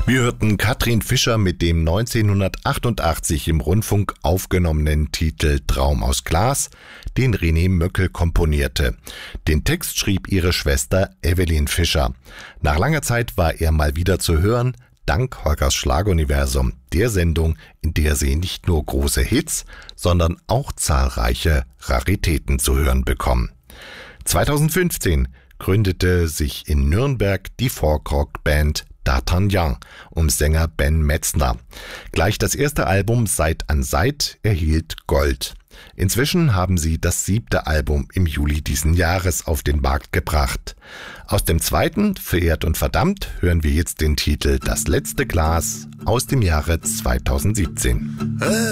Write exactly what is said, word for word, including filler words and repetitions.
Wir hörten Katrin Fischer mit dem neunzehnhundertachtundachtzig im Rundfunk aufgenommenen Titel Traum aus Glas, den René Möckel komponierte. Den Text schrieb ihre Schwester Evelyn Fischer. Nach langer Zeit war er mal wieder zu hören, dank Holgers Schlaguniversum, der Sendung, in der Sie nicht nur große Hits, sondern auch zahlreiche Raritäten zu hören bekommen. zweitausendfünfzehn gründete sich in Nürnberg die Folkrock-Band D'Artagnan um Sänger Ben Metzner. Gleich das erste Album Seit an Seit erhielt Gold. Inzwischen haben sie das siebte Album im Juli diesen Jahres auf den Markt gebracht. Aus dem zweiten, Verehrt und Verdammt, hören wir jetzt den Titel Das letzte Glas aus dem Jahre zweitausendsiebzehn.